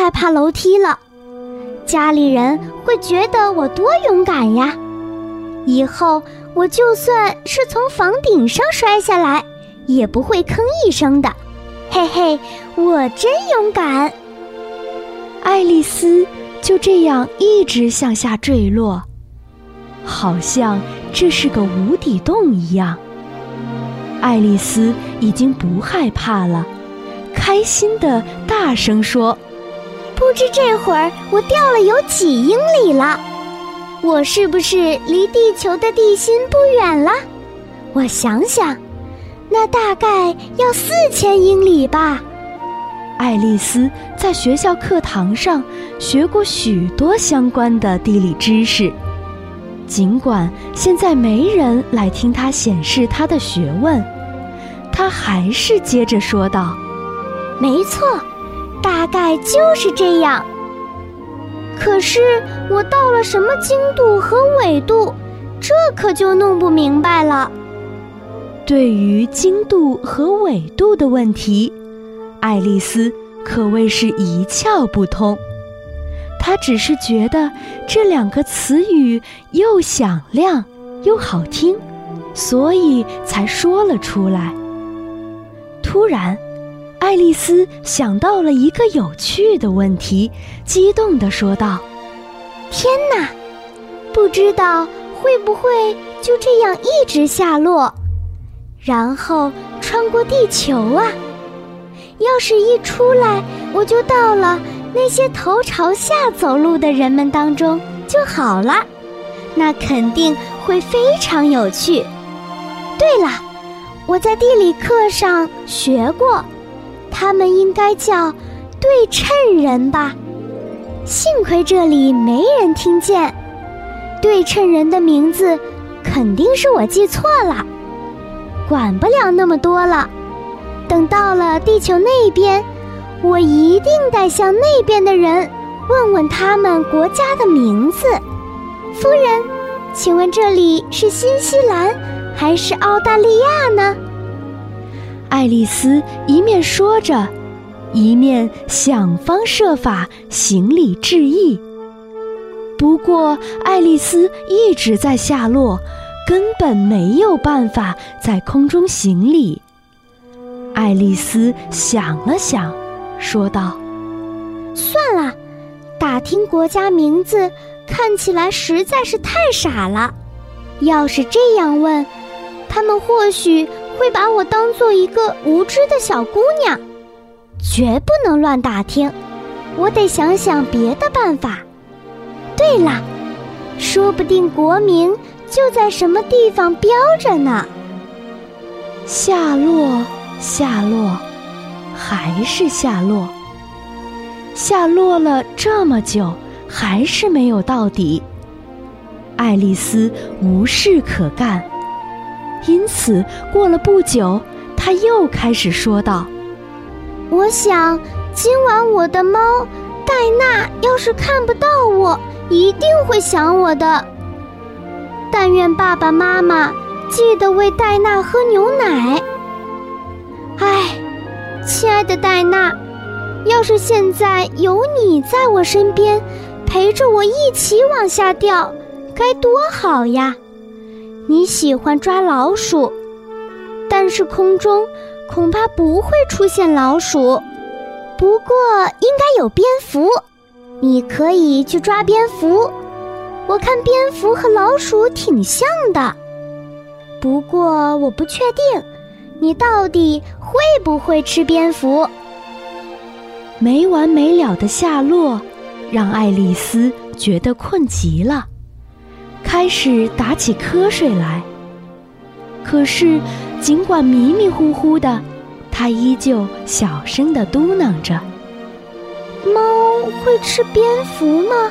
害怕楼梯了，家里人会觉得我多勇敢呀。以后我就算是从房顶上摔下来，也不会吭一声的。嘿嘿，我真勇敢。 爱丽丝就这样一直向下坠落，好像这是个无底洞一样。爱丽丝已经不害怕了，开心地大声说： 不知这会儿我掉了有几英里了？我是不是离地球的地心不远了？我想想，那大概要4000英里吧。 爱丽丝在学校课堂上学过许多相关的地理知识，尽管现在没人来听她显示她的学问，她还是接着说道： 没错，大概就是这样。可是我到了什么经度和纬度，这可就弄不明白了。 对于经度和纬度的问题，爱丽丝可谓是一窍不通。她只是觉得这2个词语又响亮又好听，所以才说了出来。突然，爱丽丝想到了一个有趣的问题，激动地说道： 天哪，不知道会不会就这样一直下落，然后穿过地球啊？要是一出来我就到了那些头朝下走路的人们当中就好了，那肯定会非常有趣。对了，我在地理课上学过，他们应该叫对称人吧？幸亏这里没人听见，对称人的名字肯定是我记错了。管不了那么多了，等到了地球那边，我一定得向那边的人问问他们国家的名字。夫人，请问这里是新西兰还是澳大利亚呢？ 爱丽丝一面说着，一面想方设法行礼致意。不过爱丽丝一直在下落，根本没有办法在空中行礼。爱丽丝想了想，说道： 算了，打听国家名字看起来实在是太傻了。要是这样问，他们或许会把我当做一个无知的小姑娘。绝不能乱打听，我得想想别的办法。对了，说不定国名就在什么地方标着呢。 下落，下落，还是下落。下落了这么久，还是没有到底。爱丽丝无事可干，因此过了不久，她又开始说道： 我想今晚我的猫戴娜要是看不到我，一定会想我的。但愿爸爸妈妈记得喂戴娜喝牛奶。唉，亲爱的戴娜，要是现在有你在我身边，陪着我一起往下掉，该多好呀！你喜欢抓老鼠，但是空中恐怕不会出现老鼠，不过应该有蝙蝠，你可以去抓蝙蝠。我看蝙蝠和老鼠挺像的，不过我不确定你到底会不会吃蝙蝠。 没完没了的下落让爱丽丝觉得困极了，开始打起瞌睡来。可是尽管迷迷糊糊的，她依旧小声地嘟囔着： 猫会吃蝙蝠吗？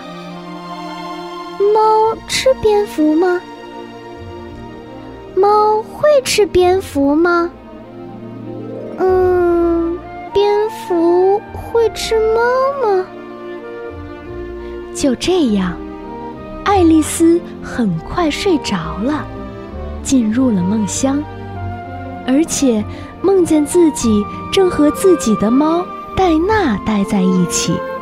猫吃蝙蝠吗？猫会吃蝙蝠吗？蝙蝠会吃猫吗？ 就这样，爱丽丝很快睡着了，进入了梦乡，而且梦见自己正和自己的猫戴娜待在一起。